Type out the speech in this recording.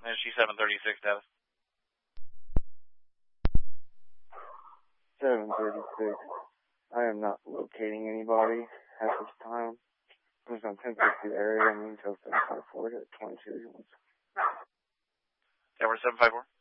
NSG 736 status. 736. I am not locating anybody at this time. I'm just on 1060 area, and until 754 at 22. Tower 754.